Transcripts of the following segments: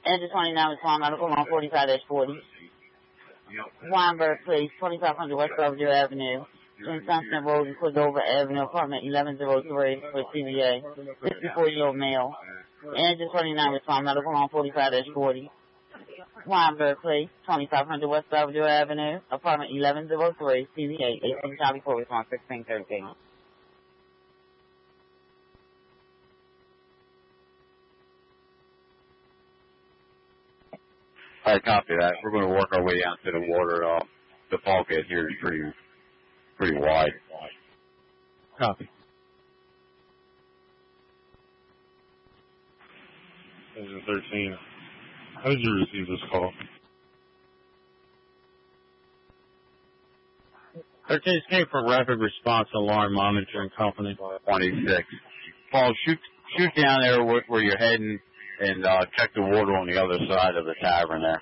Engine 29 respond medical on 45-40. Weinberg, please, 2500 West Belvedere Avenue. Twin Sunset Road and Cordova Avenue, apartment 1103 for CVA. 64-year-old male. Engine 29 respond medical on 45-40. Weinberg, please, 2500 West Belvedere Avenue, apartment 1103, CVA, 18 Charlie 4, response 1613. All right, copy that. We're going to work our way down to the water. The bulkhead here is pretty wide. Copy. Engine 13. How did you receive this call? 13 came from Rapid Response Alarm Monitoring Company. 26. Paul, shoot down there where you're heading and check the water on the other side of the tavern there.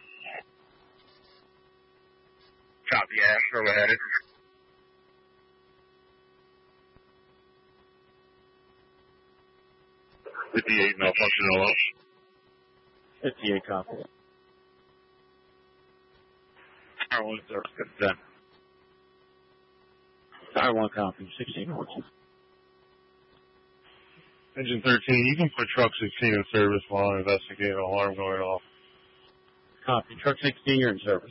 Copy, Astro, we're headed. $58 malfunctional. 58 copy. Tower 1, sir. Good. Tower 1 copy, 1614. Engine 13, you can put truck 16 in service while I investigate an alarm going off. Copy. Truck 16, you're in service.